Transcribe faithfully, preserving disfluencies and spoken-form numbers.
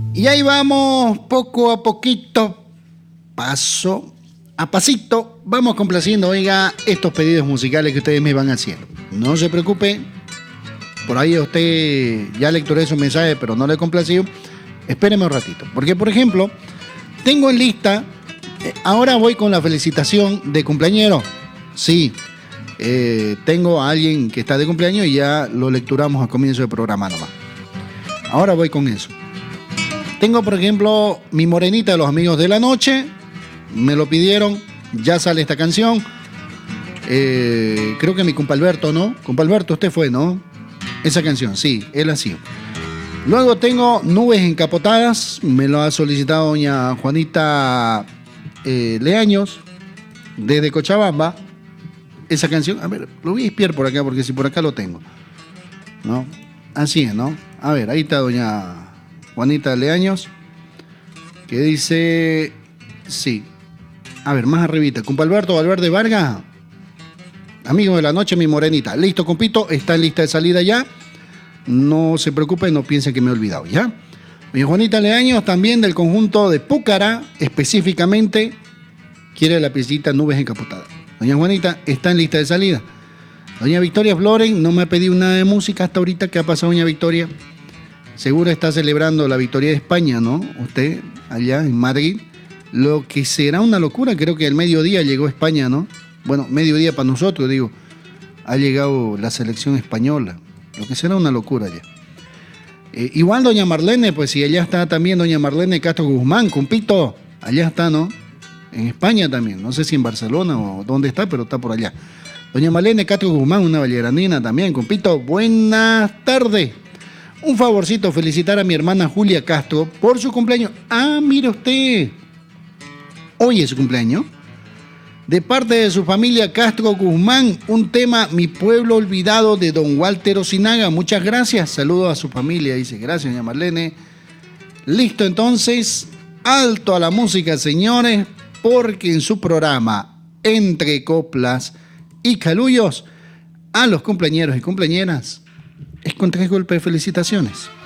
Y ahí vamos, poco a poquito, paso a pasito, vamos complaciendo, oiga, estos pedidos musicales que ustedes me van haciendo. No se preocupe, por ahí usted ya lecturé su mensaje, pero no le he complacido. Espéreme un ratito, porque por ejemplo, tengo en lista, eh, ahora voy con la felicitación de cumpleañero. Sí, eh, tengo a alguien que está de cumpleaños y ya lo lecturamos a comienzo del programa nomás. Ahora voy con eso. Tengo, por ejemplo, Mi Morenita de los Amigos de la Noche. Me lo pidieron. Ya sale esta canción. Eh, creo que mi compa Alberto, ¿no? Compa Alberto, usted fue, ¿no? Esa canción, sí, él ha sido. Luego tengo Nubes Encapotadas. Me lo ha solicitado doña Juanita eh, Leaños, desde Cochabamba. Esa canción, a ver, lo voy a espiar por acá, porque si por acá lo tengo, ¿no? Así es, ¿no? A ver, ahí está doña Juanita Leaños, que dice, sí, a ver, más arribita, compa Alberto Valverde Vargas, amigo de la noche, Mi Morenita, listo, compito, está en lista de salida ya, no se preocupe, no piense que me he olvidado, ¿ya? Doña Juanita Leaños, también del conjunto de Púcara, específicamente, quiere la piecita Nubes Encapotadas. Doña Juanita, está en lista de salida. Doña Victoria Floren, no me ha pedido nada de música hasta ahorita. ¿Qué ha pasado, doña Victoria? Seguro está celebrando la victoria de España, ¿no? Usted, allá en Madrid. Lo que será una locura, creo que al mediodía llegó España, ¿no? Bueno, mediodía para nosotros, digo. Ha llegado la selección española. Lo que será una locura ya. Eh, igual doña Marlene, pues si allá está también doña Marlene Castro Guzmán, compito. Allá está, ¿no? En España también. No sé si en Barcelona o dónde está, pero está por allá. Doña Marlene Castro Guzmán, una valleranina también, compito. Buenas tardes. Un favorcito, felicitar a mi hermana Julia Castro por su cumpleaños. Ah, mire usted. Hoy es su cumpleaños. De parte de su familia Castro Guzmán, un tema Mi Pueblo Olvidado de don Walter Osinaga. Muchas gracias. Saludos a su familia. Dice, gracias, doña Marlene. Listo, entonces. Alto a la música, señores, porque en su programa Entre Coplas y Calullos, a los cumpleañeros y cumpleañeras, es con tres golpes de felicitaciones.